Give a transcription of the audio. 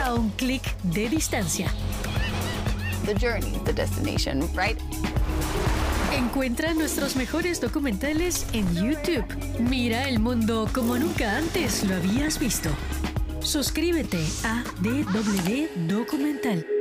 a un clic de distancia. The journey is the destination, right? Encuentra nuestros mejores documentales en YouTube. Mira el mundo como nunca antes lo habías visto. Suscríbete a DW Documental.